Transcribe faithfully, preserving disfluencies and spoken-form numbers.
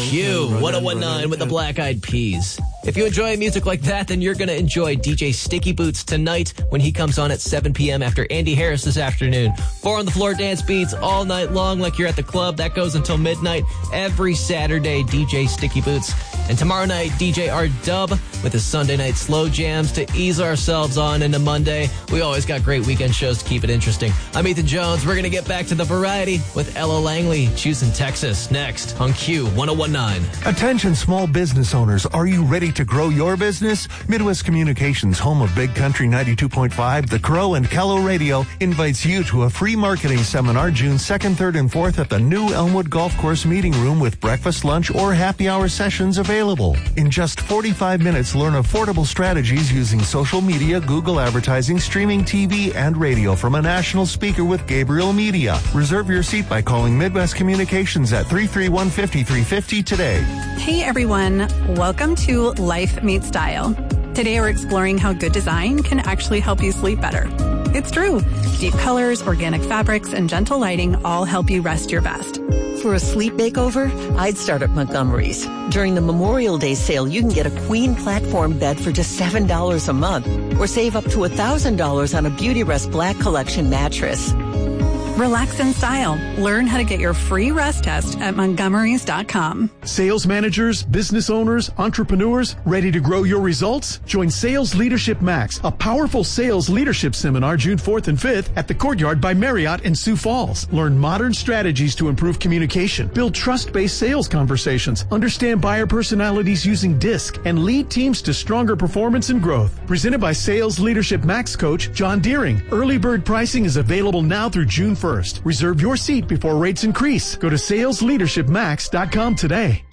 Q one oh one nine with the Black Eyed Peas. If you enjoy music like that, then you're going to enjoy D J Sticky Boots tonight when he comes on at seven p.m. after Andy Harris this afternoon. Four on the floor dance beats all night long like you're at the club. That goes until midnight every Saturday, D J Sticky Boots. And tomorrow night, D J R-Dub with his Sunday night slow jams to ease ourselves on into Monday. We always got great weekend shows to keep it interesting. I'm Ethan Jones. We're going to get back to the variety with Ella Langley, Choosing Texas, next on Q one oh one nine. Attention small business owners, are you ready to grow your business? Midwest Communications, home of Big Country ninety-two point five, The Crow, and Kello Radio, invites you to a free marketing seminar June second, third, and fourth at the new Elmwood Golf Course Meeting Room with breakfast, lunch, or happy hour sessions available. In just forty-five minutes, learn affordable strategies using social media, Google advertising, streaming T V, and radio from a national speaker with Gabriel Media. Reserve your seat by calling Midwest Communications at three three one, five three five zero today. Hey everyone, welcome to Life Meets Style. Today we're exploring how good design can actually help you sleep better. It's true. Deep colors, organic fabrics, and gentle lighting all help you rest your best. For a sleep makeover, I'd start at Montgomery's. During the Memorial Day sale, you can get a queen platform bed for just seven dollars a month, or save up to one thousand dollars on a Beauty Rest Black Collection mattress. Relax in style. Learn how to get your free rest test at Montgomerys dot com. Sales managers, business owners, entrepreneurs, ready to grow your results? Join Sales Leadership Max, a powerful sales leadership seminar June fourth and fifth at the Courtyard by Marriott in Sioux Falls. Learn modern strategies to improve communication, build trust-based sales conversations, understand buyer personalities using DISC, and lead teams to stronger performance and growth. Presented by Sales Leadership Max coach John Deering. Early bird pricing is available now through June first. Reserve your seat before rates increase. Go to sales leadership max dot com today.